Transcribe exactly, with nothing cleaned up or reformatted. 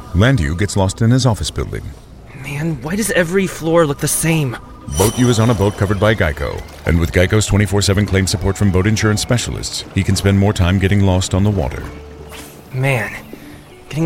Landu gets lost in his office building. Man, why does every floor look the same? Boat U is on a boat covered by Geico, and with Geico's twenty-four seven claim support from boat insurance specialists, he can spend more time getting lost on the water. Man,